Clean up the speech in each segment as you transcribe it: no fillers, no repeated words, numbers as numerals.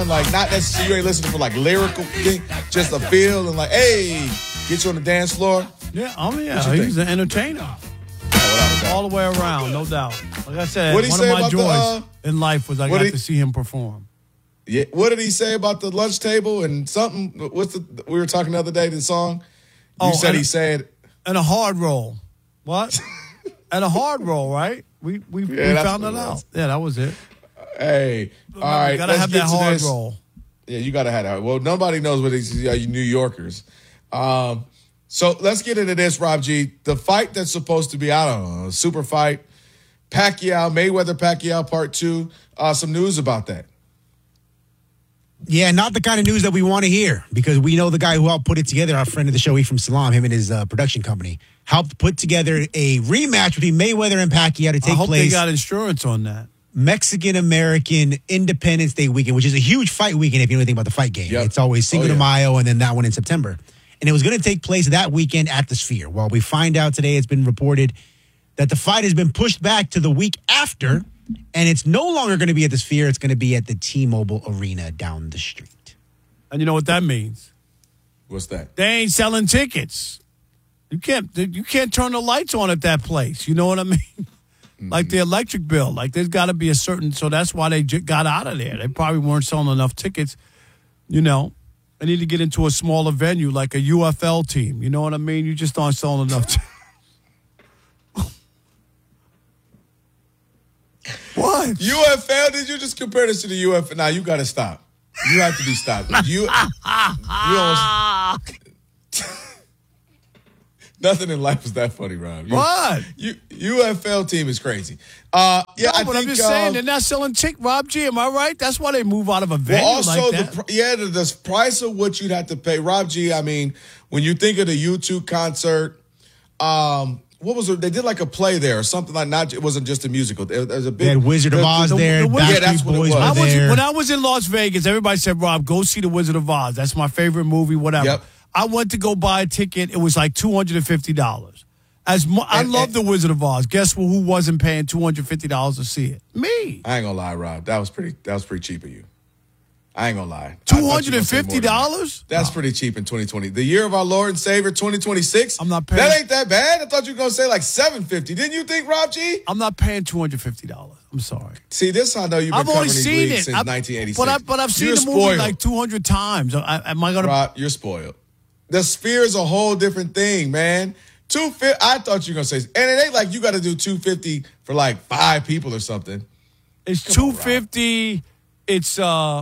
fun, like not necessarily you ain't listening for like lyrical thing, just a feel and like, hey, get you on the dance floor. Yeah, he's an entertainer. All the way around, no doubt. Like I said, one of my joys in life was I got to see him perform. Yeah, what did he say about the lunch table and something? We were talking the other day, the song? You said he said... And a hard roll. What? And a hard roll, right? We found that out. Yeah, that was it. Hey, all right. You got to have that hard roll. Yeah, you got to have that. Well, nobody knows what these are, you New Yorkers. So let's get into this, Rob G. The fight that's supposed to be, I don't know, a super fight. Mayweather-Pacquiao Part 2. Some news about that. Yeah, not the kind of news that we want to hear because we know the guy who helped put it together, our friend of the show, Ephraim Salam, him and his production company, helped put together a rematch between Mayweather and Pacquiao to take place. I hope they got insurance on that. Mexican-American Independence Day weekend, which is a huge fight weekend if you know anything about the fight game. Yep. It's always Cinco de Mayo and then that one in September. And it was going to take place that weekend at the Sphere. Well, we find out today it's been reported that the fight has been pushed back to the week after, and it's no longer going to be at the Sphere. It's going to be at the T-Mobile Arena down the street. And you know what that means? What's that? They ain't selling tickets. You can't turn the lights on at that place. You know what I mean? Like the electric bill. Like there's got to be a certain, so that's why they got out of there. They probably weren't selling enough tickets. You know, I need to get into a smaller venue like a UFL team. You know what I mean? You just aren't selling enough tickets. What? UFL? Did you just compare this to the UFL? Nah, you got to stop. You have to be stopped. You almost... Nothing in life is that funny, Rob. What? UFL team is crazy. But I'm just saying they're not selling Rob G. Am I right? That's why they move out of a venue like that. The price of what you'd have to pay, Rob G. I mean, when you think of the U2 concert, what was it? They did like a play there or something like that. It wasn't just a musical. There was a big. They had Wizard of Oz there. Yeah, that's what it was. When I was in Las Vegas, everybody said, "Rob, go see the Wizard of Oz. That's my favorite movie." Whatever. Yep. I went to go buy a ticket. It was like $250. I love the Wizard of Oz. Guess who wasn't paying $250 to see it? Me. I ain't gonna lie, Rob. That was pretty cheap of you. I ain't gonna lie. $250? That's pretty cheap in 2020. The year of our Lord and Savior, 2026. I'm not paying. That ain't that bad. I thought you were gonna say like $750. Didn't you think, Rob G? I'm not paying $250. I'm sorry. See, this I know you've been covering these leagues since 1986. But I've seen the movie like 200 times. Am I gonna? Rob, you're spoiled. The Sphere is a whole different thing, man. $250. I thought you were gonna say, and it ain't like you got to do $250 for like 5 people or something. It's $250. It's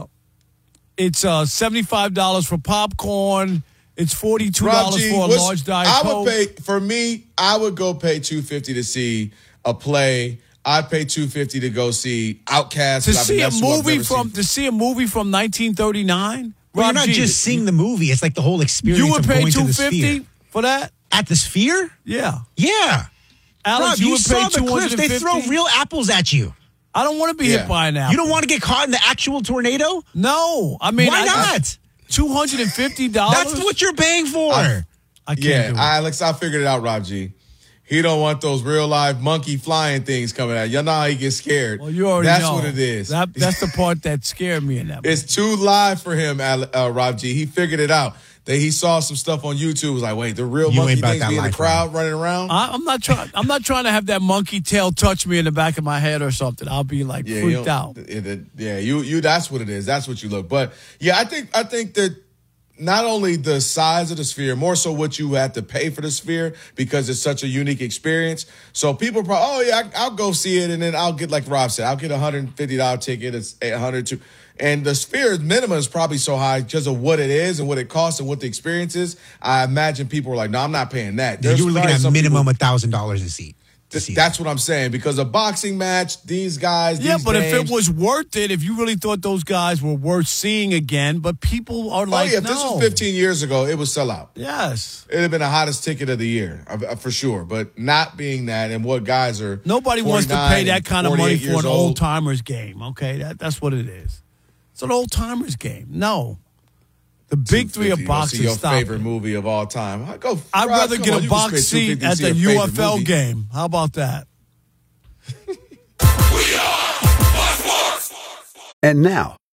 $75 for popcorn. It's $42 for a large Diet Coke. I would go pay $250 to see a play. I'd pay $250 to go see Outkast. To see a movie from 1939. Well, you're not just seeing the movie. It's like the whole experience. You would pay $250 for that at the Sphere. Yeah. Alex, Rob, you saw the clips. They throw real apples at you. I don't want to be hit by an apple. You don't want to get caught in the actual tornado? No. I mean, why not? $250? That's what you're paying for. I can't do it. Alex, I figured it out, Rob G. He don't want those real live monkey flying things coming out. You know how he gets scared. Well, you already That's know. What it is. That's the part that scared me in that movie. It's too live for him, Rob G. He figured it out. He saw some stuff on YouTube. Was like, wait, the real monkey things be in the crowd running around. I'm not trying to have that monkey tail touch me in the back of my head or something. I'll be like freaked out. You. That's what it is. That's what you look. But yeah, I think that not only the size of the Sphere, more so what you have to pay for the Sphere because it's such a unique experience. So people probably, I'll go see it, and then I'll get, like Rob said, I'll get a $150 ticket. It's $100. And the Sphere's minimum is probably so high because of what it is and what it costs and what the experience is. I imagine people are like, no, I'm not paying that. You were looking at minimum $1,000 a seat. That's what I'm saying. Because a boxing match, these guys, if it was worth it, if you really thought those guys were worth seeing again, but people are like, if this was 15 years ago, it would sell out. Yes. It would have been the hottest ticket of the year, for sure. But not being that, and what guys are Nobody wants to pay that kind of money for an old-timers game, okay? That's what it is. It's an old-timers game. No. The big three of boxing. Your favorite movie of all time. I'd rather get a box seat at the UFL game. How about that? And now,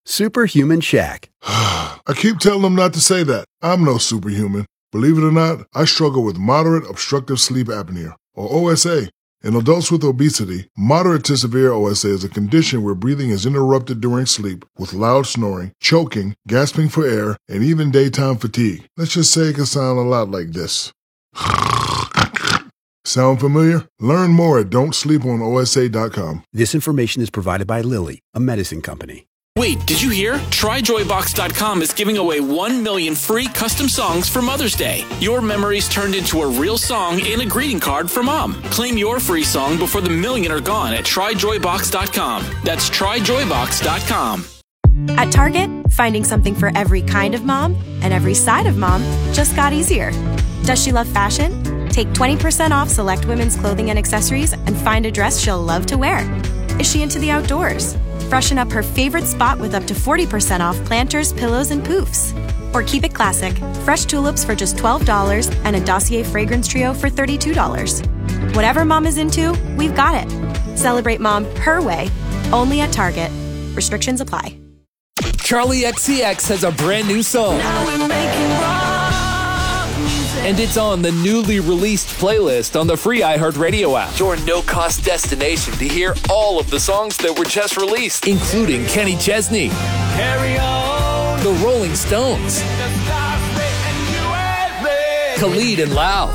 Superhuman Shack. I keep telling them not to say that. I'm no superhuman. Believe it or not, I struggle with moderate obstructive sleep apnea, or OSA. In adults with obesity, moderate to severe OSA is a condition where breathing is interrupted during sleep with loud snoring, choking, gasping for air, and even daytime fatigue. Let's just say it can sound a lot like this. Sound familiar? Learn more at don'tsleeponosa.com. This information is provided by Lilly, a medicine company. Wait, did you hear? TryJoyBox.com is giving away 1 million free custom songs for Mother's Day. Your memories turned into a real song and a greeting card for Mom. Claim your free song before the million are gone at TryJoyBox.com. That's TryJoyBox.com. At Target, finding something for every kind of mom and every side of mom just got easier. Does she love fashion? Take 20% off select women's clothing and accessories and find a dress she'll love to wear. Is she into the outdoors? Freshen up her favorite spot with up to 40% off planters, pillows, and poofs. Or keep it classic, fresh tulips for just $12 and a Dossier fragrance trio for $32. Whatever mom is into, we've got it. Celebrate mom her way, only at Target. Restrictions apply. Charlie XCX has a brand new song. And it's on the newly released playlist on the free iHeartRadio app. Your no-cost destination to hear all of the songs that were just released, including Kenny Chesney, Carry On, The Rolling Stones, Khalid and Lauv,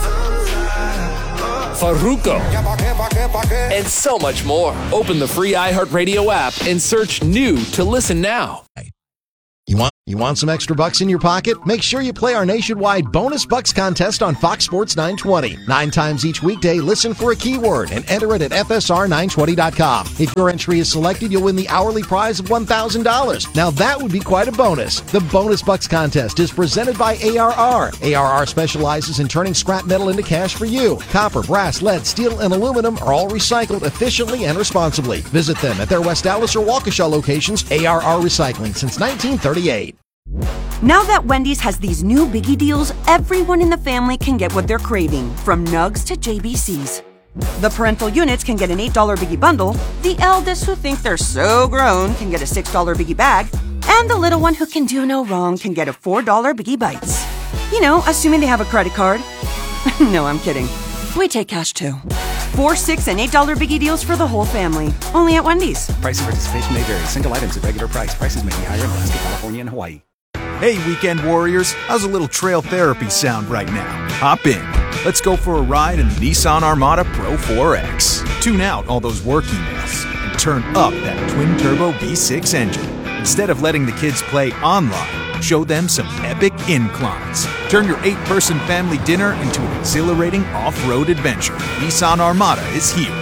Farruko, and so much more. Open the free iHeartRadio app and search New to listen now. You want some extra bucks in your pocket? Make sure you play our nationwide Bonus Bucks contest on Fox Sports 920. 9 times each weekday, listen for a keyword and enter it at FSR920.com. If your entry is selected, you'll win the hourly prize of $1,000. Now that would be quite a bonus. The Bonus Bucks contest is presented by ARR. ARR specializes in turning scrap metal into cash for you. Copper, brass, lead, steel, and aluminum are all recycled efficiently and responsibly. Visit them at their West Dallas or Waukesha locations. ARR Recycling since 1938. Now that Wendy's has these new biggie deals, everyone in the family can get what they're craving, from nugs to JBCs. The parental units can get an $8 biggie bundle, the eldest who think they're so grown can get a $6 biggie bag, and the little one who can do no wrong can get a $4 biggie bites. You know, assuming they have a credit card. No, I'm kidding. We take cash too. 4, 6, and $8 biggie deals for the whole family. Only at Wendy's. Price and participation may vary. Single items at regular price. Prices may be higher in Alaska, California, and Hawaii. Hey, weekend warriors. How's a little trail therapy sound right now? Hop in. Let's go for a ride in the Nissan Armada Pro 4X. Tune out all those work emails and turn up that twin-turbo V6 engine. Instead of letting the kids play online, show them some epic inclines. Turn your 8-person family dinner into an exhilarating off-road adventure. Nissan Armada is here.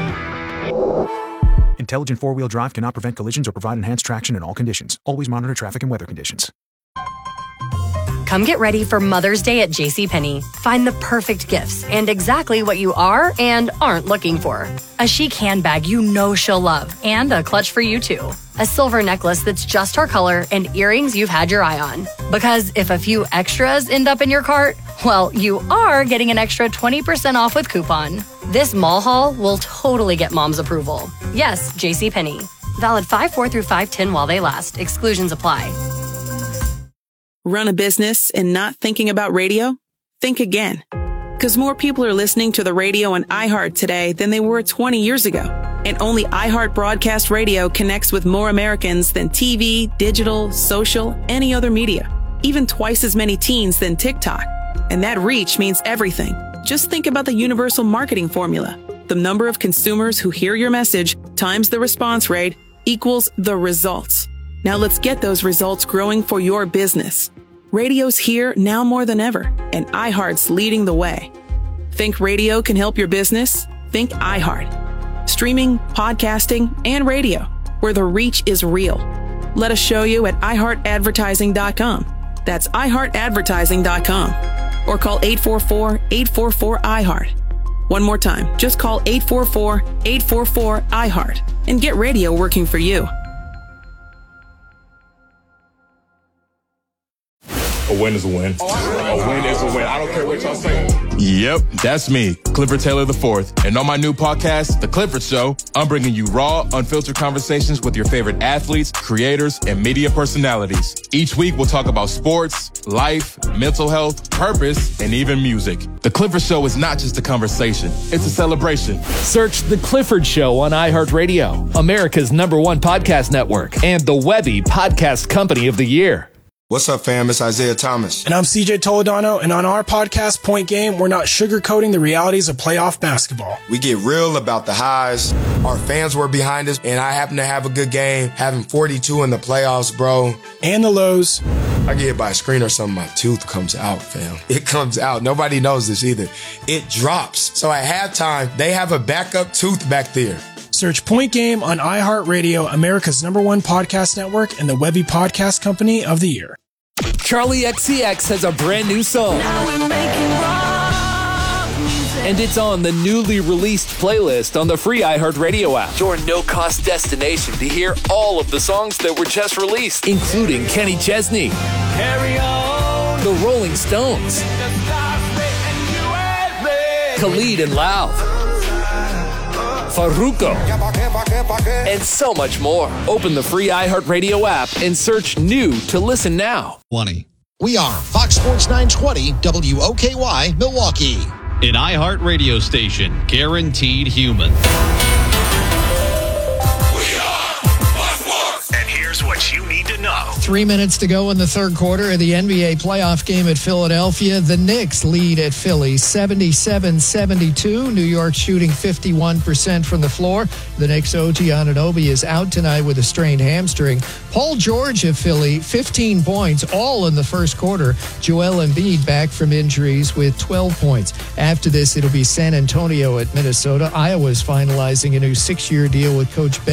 Intelligent four-wheel drive cannot prevent collisions or provide enhanced traction in all conditions. Always monitor traffic and weather conditions. Come get ready for Mother's Day at JCPenney. Find the perfect gifts and exactly what you are and aren't looking for. A chic handbag you know she'll love, and a clutch for you too. A silver necklace that's just her color, and earrings you've had your eye on. Because if a few extras end up in your cart, well, you are getting an extra 20% off with coupon. This mall haul will totally get mom's approval. Yes, JCPenney. Valid 5/4 through 5/10 while they last. Exclusions apply. Run a business and not thinking about radio? Think again. Because more people are listening to the radio on iHeart today than they were 20 years ago. And only iHeart Broadcast Radio connects with more Americans than TV, digital, social, any other media. Even twice as many teens than TikTok. And that reach means everything. Just think about the universal marketing formula. The number of consumers who hear your message times the response rate equals the results. Now let's get those results growing for your business. Radio's here now more than ever, and iHeart's leading the way. Think radio can help your business? Think iHeart. Streaming, podcasting, and radio, where the reach is real. Let us show you at iHeartAdvertising.com. That's iHeartAdvertising.com. Or call 844-844-iHeart. One more time, just call 844-844-iHeart and get radio working for you. A win is a win. A win is a win. I don't care what y'all say. Yep, that's me, Clifford Taylor IV. And on my new podcast, The Clifford Show, I'm bringing you raw, unfiltered conversations with your favorite athletes, creators, and media personalities. Each week, we'll talk about sports, life, mental health, purpose, and even music. The Clifford Show is not just a conversation, it's a celebration. Search The Clifford Show on iHeartRadio, America's #1 podcast network, and the Webby Podcast Company of the Year. What's up, fam? It's Isaiah Thomas. And I'm CJ Toledano, and on our podcast, Point Game, we're not sugarcoating the realities of playoff basketball. We get real about the highs. Our fans were behind us, and I happen to have a good game, having 42 in the playoffs, bro. And the lows. I get hit by a screen or something, my tooth comes out, fam. It comes out. Nobody knows this either. It drops. So at halftime, they have a backup tooth back there. Search Point Game on iHeartRadio, America's #1 podcast network, and the Webby Podcast Company of the Year. Charlie XCX has a brand new song. And it's on the newly released playlist on the free iHeartRadio app. Your no-cost destination to hear all of the songs that were just released, including Kenny Chesney, Carry On, The Rolling Stones, Khalid and Lauv, Farruko, and so much more. Open the free iHeartRadio app and search new to listen now. 20. We are Fox Sports 920 WOKY Milwaukee. An iHeart radio station, guaranteed human. And here's what you need to know. 3 minutes to go in the third quarter of the NBA playoff game at Philadelphia. The Knicks lead at Philly 77-72. New York shooting 51% from the floor. The Knicks' OG Anunoby is out tonight with a strained hamstring. Paul George of Philly, 15 points, all in the first quarter. Joel Embiid back from injuries with 12 points. After this, it'll be San Antonio at Minnesota. Iowa's finalizing a new 6-year deal with Coach Ben.